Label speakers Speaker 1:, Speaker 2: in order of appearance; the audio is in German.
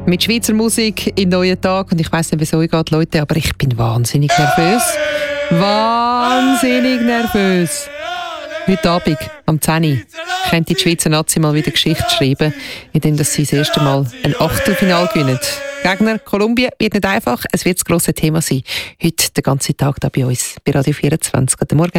Speaker 1: Mit Schweizer Musik im neuen Tag. Und ich weiss nicht, wieso es geht, Leute, aber ich bin wahnsinnig nervös. Wahnsinnig nervös. Heute Abend, am 10 Uhr, könnte die Schweizer Nazi mal wieder Geschichte schreiben, indem sie das erste Mal ein Achtelfinale gewinnen. Gegner Kolumbien wird nicht einfach, es wird das grosse Thema sein. Heute den ganzen Tag da bei uns, bei Radio 24. Guten Morgen.